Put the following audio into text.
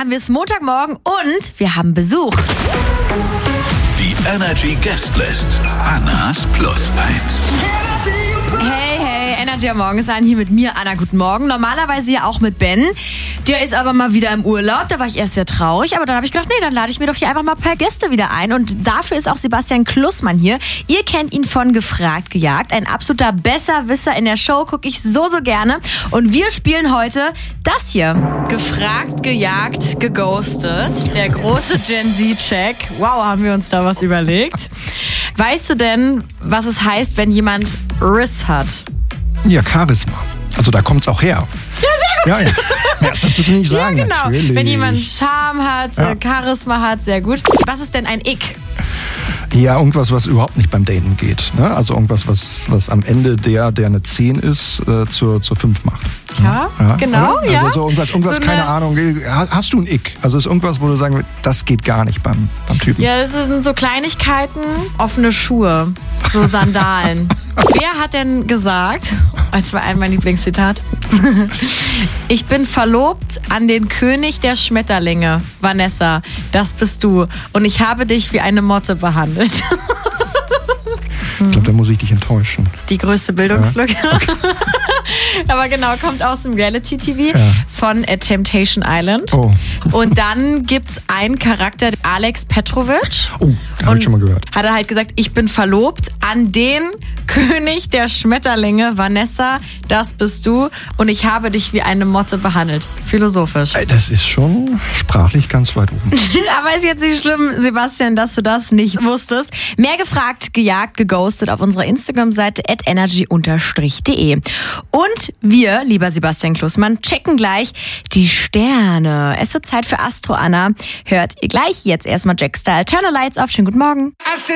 haben wir es Montagmorgen und wir haben Besuch. Die Energy Guestlist. Annas Plus 1. Hey, Energy am Morgen ist hier mit mir, Anna, guten Morgen. Normalerweise ja auch mit Ben. Der ist aber mal wieder im Urlaub, da war ich erst sehr traurig. Aber dann habe ich gedacht, dann lade ich mir doch hier einfach mal ein paar Gäste wieder ein. Und dafür ist auch Sebastian Klussmann hier. Ihr kennt ihn von Gefragt, Gejagt. Ein absoluter Besserwisser in der Show, gucke ich so gerne. Und wir spielen heute das hier. Gefragt, Gejagt, Geghostet. Der große Gen Z-Check. Wow, haben wir uns da was überlegt. Weißt du denn, was es heißt, wenn jemand Riss hat? Ja, Charisma. Also da kommt's auch her. Ja, sehr gut. Ja, das kannst du nicht sagen, ja, genau. natürlich. Wenn jemand Charme hat, Charisma hat, sehr gut. Was ist denn ein Ick? Ja, irgendwas, was überhaupt nicht beim Daten geht. Ne? Also irgendwas, was am Ende der eine 10 ist, zur 5 macht. Ja, genau. Oder? Ja. Also so irgendwas, so keine Ahnung. Hast du ein Ick? Also ist irgendwas, wo du sagen würdest, das geht gar nicht beim Typen? Ja, das sind so Kleinigkeiten. Offene Schuhe, so Sandalen. Wer hat denn gesagt, das war mein Lieblingszitat, ich bin verlobt an den König der Schmetterlinge, Vanessa, das bist du. Und ich habe dich wie eine Motte behandelt. Ich glaube, da muss ich dich enttäuschen. Die größte Bildungslücke. Ja? Okay. Aber genau, kommt aus dem Reality-TV von Temptation Island. Oh. Und dann gibt's einen Charakter, Alex Petrovic. Oh, den habe ich schon mal gehört. Hat er halt gesagt, ich bin verlobt an den König der Schmetterlinge, Vanessa, das bist du. Und ich habe dich wie eine Motte behandelt. Philosophisch. Das ist schon sprachlich ganz weit oben. Aber ist jetzt nicht schlimm, Sebastian, dass du das nicht wusstest. Mehr gefragt, gejagt, geghostet auf unserer Instagram-Seite @energy_de. Und wir, lieber Sebastian Klussmann, checken gleich die Sterne. Es wird Zeit für Astro, Anna. Hört ihr gleich. Jetzt erstmal Jack Style. Turn the Lights off. Schönen guten Morgen.